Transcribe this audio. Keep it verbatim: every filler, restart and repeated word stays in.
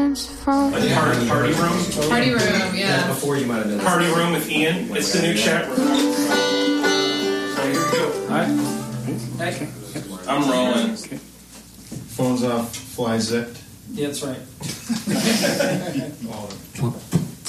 From Like party, party room? Party room, yeah. Before you might have done this. Party room with Ian. It's the new chat room. All right, here we go. Alright. Okay. I'm rolling. Phones off, fly zipped. Yeah, that's right. All of it.